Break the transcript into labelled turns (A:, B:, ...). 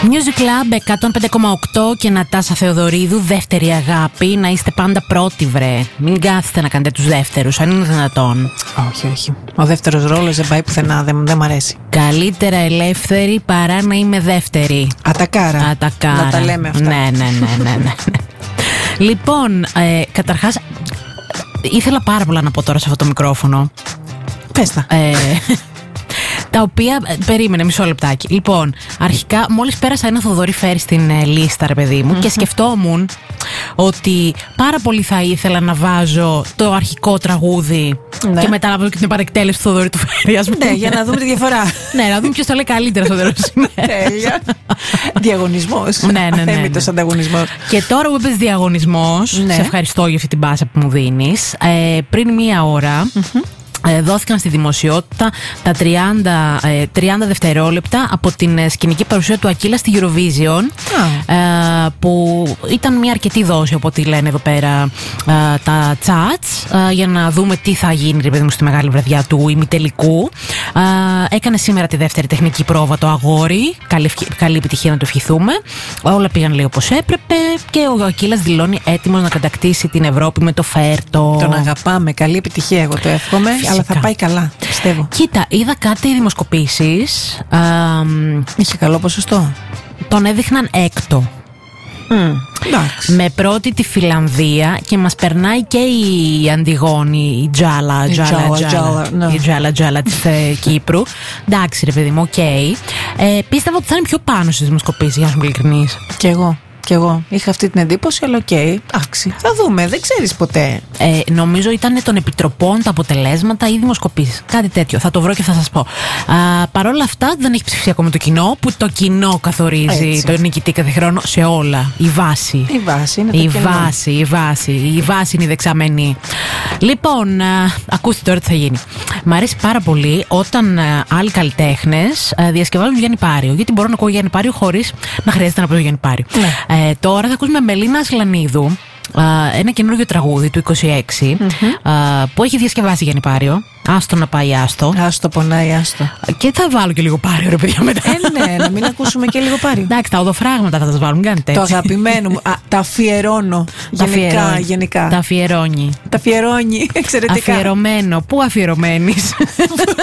A: Music Club 105,8 και Νατάσα Θεοδωρίδου, δεύτερη αγάπη. Να είστε πάντα πρώτοι, βρε. Μην κάθετε να κάνετε τους δεύτερους, αν είναι δυνατόν.
B: Όχι, όχι. Ο δεύτερος ρόλος δεν πάει πουθενά, δεν μ' αρέσει.
A: Καλύτερα ελεύθερη παρά να είμαι δεύτερη.
B: Ατακάρα. Να τα λέμε αυτά.
A: Ναι. Λοιπόν, καταρχάς, ήθελα πάρα πολλά να πω τώρα σε αυτό το μικρόφωνο.
B: Πες τα.
A: Τα οποία. Περίμενε μισό λεπτάκι. Λοιπόν, αρχικά, μόλις πέρασα ένα Θοδωρή Φέρη στην λίστα, ρε παιδί μου, και σκεφτόμουν ότι πάρα πολύ θα ήθελα να βάζω το αρχικό τραγούδι και μετά να βάζω και την επανεκτέλεση του Θοδωρή του Φέρη.
B: Ναι, για να δούμε τη διαφορά.
A: Ναι, να δούμε ποιος το λέει καλύτερα στο τέλος.
B: Τέλεια. Διαγωνισμός.
A: Ναι.
B: Αθέμητος ανταγωνισμός.
A: Και τώρα που είπες διαγωνισμός, σε ευχαριστώ για αυτή την πάσα που μου δίνεις. Πριν μία ώρα. Δόθηκαν στη δημοσιότητα τα 30 δευτερόλεπτα από την σκηνική παρουσία του Ακύλα στη Eurovision, που ήταν μια αρκετή δόση, από ό,τι λένε εδώ πέρα τα chats, για να δούμε τι θα γίνει, ρε παιδί μου, στη μεγάλη βραδιά του ημιτελικού. Έκανε σήμερα τη δεύτερη τεχνική πρόβα το αγόρι. Καλή επιτυχία, να το ευχηθούμε. Όλα πήγαν, λέει, όπως έπρεπε, και ο Ακύλας δηλώνει έτοιμος να κατακτήσει την Ευρώπη με το Φέρτο.
B: Τον αγαπάμε. Καλή επιτυχία, εγώ το εύχομαι. Αλλά θα πάει καλά, πιστεύω.
A: Κοίτα, είδα κάτι δημοσκοπήσεις.
B: Είχε καλό ποσοστό.
A: Τον έδειχναν έκτο. Με πρώτη τη Φιλανδία, και μας περνάει και η Αντιγόνη, η Τζάλα της Κύπρου. Εντάξει, ρε παιδί μου, οκ. Πίστευα ότι θα είναι πιο πάνω στις δημοσκοπήσεις, για να σου είμαι ειλικρινής.
B: Κι εγώ είχα αυτή την εντύπωση, αλλά οκ. Εντάξει, θα δούμε, δεν ξέρεις ποτέ.
A: Νομίζω ήταν των επιτροπών τα αποτελέσματα ή δημοσκοπήσεις. Κάτι τέτοιο. Θα το βρω και θα σας πω. Παρ' όλα αυτά, δεν έχει ψηφίσει ακόμα το κοινό, που το κοινό καθορίζει τον νικητή κάθε χρόνο σε όλα. Η βάση.
B: Η βάση είναι
A: η βάση είναι η δεξαμενή. Λοιπόν, ακούστε τώρα τι θα γίνει. Μ' αρέσει πάρα πολύ όταν άλλοι καλλιτέχνες διασκευάζουν Γιάννη Πάριο. Γιατί μπορώ να ακούω Γιάννη Πάριο χωρίς να χρειάζεται να πω Γιάννη Πάριο. Τώρα θα ακούσουμε Μελίνα Ασλανίδου, ένα καινούργιο τραγούδι του 26, που έχει διασκευάσει Γιάννη Πάριο. Άστο να πάει, άστο.
B: Άστο πονάει, άστο.
A: Και θα βάλω και λίγο Πάριο, ρε παιδιά, μετά.
B: Ναι, να μην ακούσουμε και λίγο Πάριο.
A: Εντάξει, τα οδοφράγματα θα τα βάλουν, κάνετε έτσι.
B: Το αγαπημένο μου. Τα αφιερώνω. Γενικά.
A: Τα αφιερώνει.
B: Τα αφιερώνει. Εξαιρετικά.
A: Αφιερωμένο. Πού αφιερωμένης?